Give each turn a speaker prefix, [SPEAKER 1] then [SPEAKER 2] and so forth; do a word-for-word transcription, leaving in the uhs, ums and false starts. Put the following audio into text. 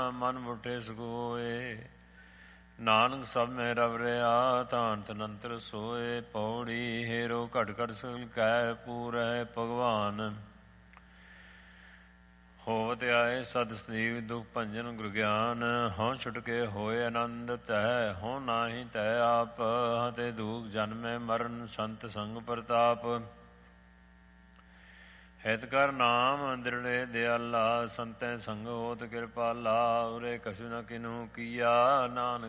[SPEAKER 1] ਮਨ ਮੁਠੇ ਸਕੋਏ। ਨਾਨਕ ਸਭ ਮੈਂ ਰਵ ਰਿਆ ਧਾਨ ਤਨੰਤਰ ਸੋਏ। ਪੌੜੀ ਹੇਰੋ ਘਟ ਘਟ ਸਗਲ ਕੈ ਪੂਰੈ ਭਗਵਾਨ। ਹੋਵਤ ਆਏ ਸਦ ਸਦੀਵ ਦੁਖ ਭੰਜਨ ਗੁਰ ਗਿਆਨ। ਹਉ ਛੁਟਕੇ ਹੋਏ ਆਨੰਦ ਤੈ ਹਉ ਨਾਹੀ ਤੈ ਆਪ। ਹਤੇ ਦੂਖ ਜਨਮੈ ਮਰਨ ਸੰਤ ਸੰਗ ਪ੍ਰਤਾਪ। ਹਿਤ ਕਰ ਨਾਮ ਦ੍ਰਿੜੇ ਦਿਆਲਾ ਸੰਤੈ ਸੰਗ ਹੋਤ ਕਿਰਪਾਲਾ। ਉਰੇ ਕਛੁ ਨ ਕਿਨਹੂ ਕੀਆ ਨਾਨਕ